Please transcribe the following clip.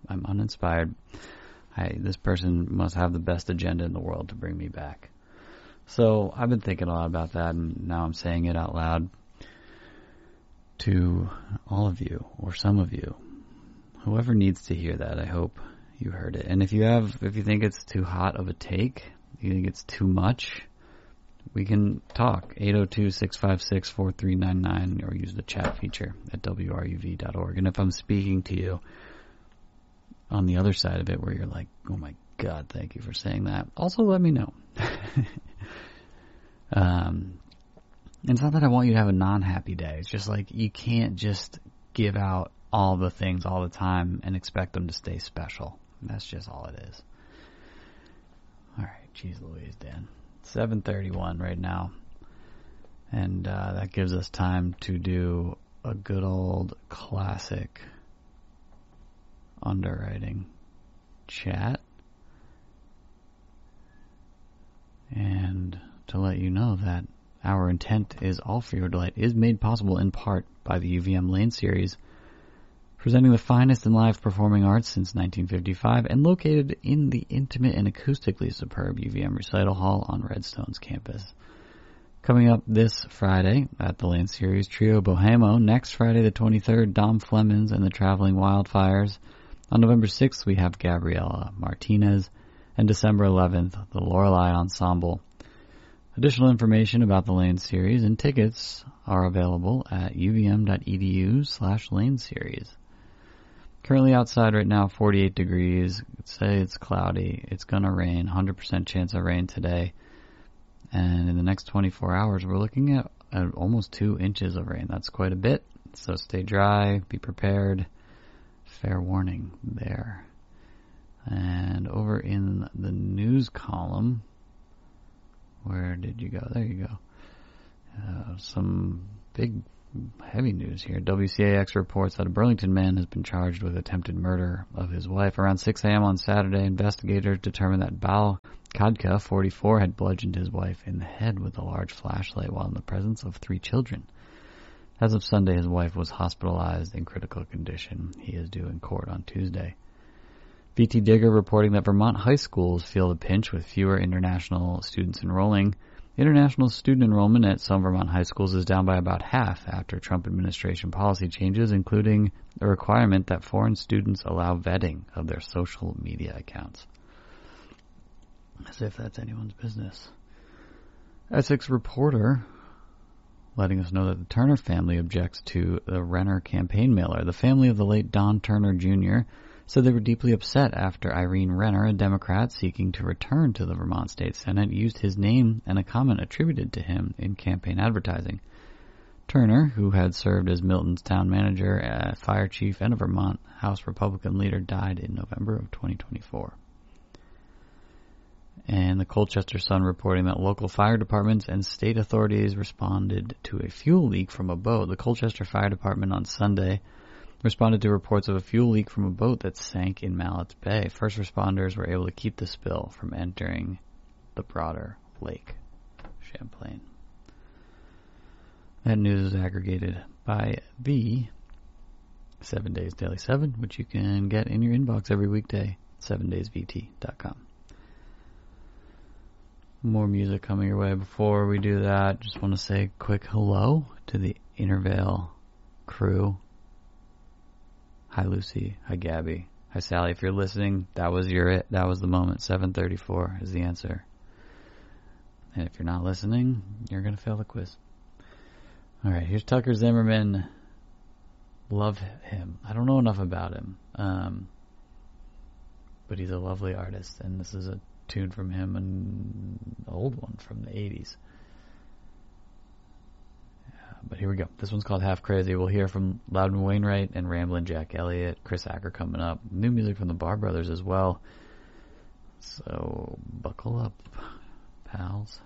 I'm uninspired. This person must have the best agenda in the world to bring me back. So I've been thinking a lot about that, and now I'm saying it out loud to all of you, or some of you. Whoever needs to hear that, I hope you heard it. And if you think it's too hot of a take, you think it's too much, we can talk. 802-656-4399, or use the chat feature at wruv.org. And if I'm speaking to you on the other side of it, where you're like, oh my God, thank you for saying that, also let me know. It's not that I want you to have a non-happy day. It's just like, you can't just give out all the things all the time and expect them to stay special. That's just all it is. All right, geez Louise, Dan. 7:31 right now. And that gives us time to do a good old classic underwriting chat. And to let you know that our intent is all for your delight is made possible in part by the UVM Lane Series, presenting the finest in live performing arts since 1955 and located in the intimate and acoustically superb UVM Recital Hall on Redstone's campus. Coming up this Friday at the Lane Series, Trio Bohemo. Next Friday the 23rd, Dom Flemons and the Traveling Wildfires. On November 6th, we have Gabriela Martinez. And December 11th, the Lorelei Ensemble. Additional information about the Lane Series and tickets are available at uvm.edu/Lane Series. Currently outside right now, 48 degrees. Say it's cloudy. It's going to rain. 100% chance of rain today. And in the next 24 hours, we're looking at almost 2 inches of rain. That's quite a bit. So stay dry. Be prepared. Fair warning there. And over in the news column, where did you go? There you go. Some big, heavy news here. WCAX reports that a Burlington man has been charged with attempted murder of his wife. Around 6 a.m. on Saturday, investigators determined that Bal Kadka, 44, had bludgeoned his wife in the head with a large flashlight while in the presence of 3 children. As of Sunday, his wife was hospitalized in critical condition. He is due in court on Tuesday. VT Digger reporting that Vermont high schools feel the pinch with fewer international students enrolling. International student enrollment at some Vermont high schools is down by about half after Trump administration policy changes, including a requirement that foreign students allow vetting of their social media accounts. As if that's anyone's business. Essex Reporter letting us know that the Turner family objects to the Renner campaign mailer. The family of the late Don Turner Jr. said they were deeply upset after Irene Renner, a Democrat seeking to return to the Vermont State Senate, used his name and a comment attributed to him in campaign advertising. Turner, who had served as Milton's town manager, fire chief, and a Vermont House Republican leader, died in November of 2024. And the Colchester Sun reporting that local fire departments and state authorities responded to a fuel leak from a boat. The Colchester Fire Department on Sunday responded to reports of a fuel leak from a boat that sank in Mallett's Bay. First responders were able to keep the spill from entering the broader Lake Champlain. That news is aggregated by the 7 Days Daily 7, which you can get in your inbox every weekday, 7daysvt.com. More music coming your way. Before we do that, just want to say a quick hello to the Intervale crew. Hi, Lucy. Hi, Gabby. Hi, Sally. If you're listening, that was the moment. 7:34 is the answer. And if you're not listening, you're going to fail the quiz. All right, here's Tucker Zimmerman. Love him. I don't know enough about him. But he's a lovely artist. And this is a tune from him, an old one from the 80s. But here we go. This one's called Half Crazy. We'll hear from Loudon Wainwright and Ramblin' Jack Elliott, Chris Acker coming up. New music from the Barr Brothers as well. So buckle up, pals.